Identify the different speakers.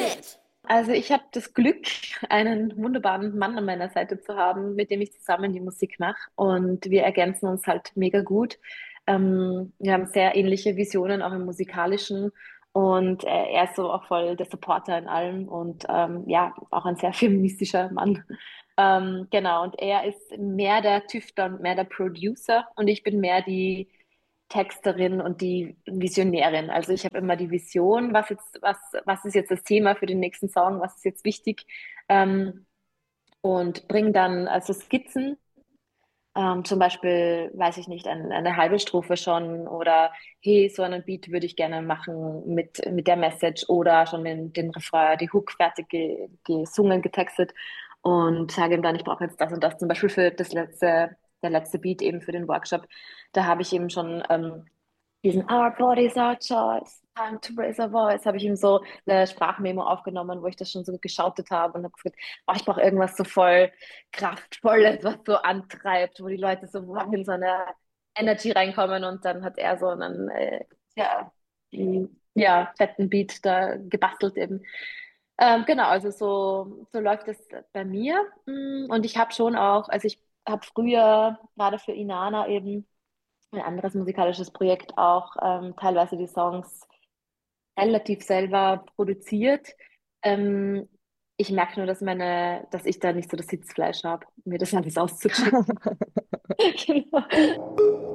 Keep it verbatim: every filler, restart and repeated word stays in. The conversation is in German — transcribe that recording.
Speaker 1: Also ich habe das Glück, einen wunderbaren Mann an meiner Seite zu haben, mit dem ich zusammen die Musik mache. Und wir ergänzen uns halt mega gut. Ähm, wir haben sehr ähnliche Visionen, auch im Musikalischen. Und äh, er ist so auch voll der Supporter in allem und ähm, ja, auch ein sehr feministischer Mann. Ähm, genau, und er ist mehr der Tüftler und mehr der Producer und ich bin mehr die Texterin und die Visionärin. Also ich habe immer die Vision, was jetzt, was, was ist jetzt das Thema für den nächsten Song, was ist jetzt wichtig, ähm, und bringe dann also Skizzen, ähm, zum Beispiel, weiß ich nicht, ein, eine halbe Strophe schon oder hey, so einen Beat würde ich gerne machen mit, mit der Message oder schon den, den Refrain, die Hook fertig ge, gesungen, getextet und sage ihm dann, ich brauche jetzt das und das, zum Beispiel für das letzte, der letzte Beat eben für den Workshop. Da habe ich eben schon ähm, diesen Our bodies, our choice, time to raise our voice, habe ich ihm so eine Sprachmemo aufgenommen, wo ich das schon so geschautet habe und habe gesagt, oh, ich brauche irgendwas so voll Kraftvolles, was so antreibt, wo die Leute so wow, in so eine Energy reinkommen und dann hat er so einen, äh, ja, die, ja, fetten Beat da gebastelt eben. Ähm, genau, also so, so läuft es bei mir. Mm, Und ich habe schon auch, also ich habe früher gerade für Inanna eben ein anderes musikalisches Projekt auch ähm, teilweise die Songs relativ selber produziert. Ähm, Ich merke nur, dass meine, dass ich da nicht so das Sitzfleisch habe, mir das alles auszudenken. Genau.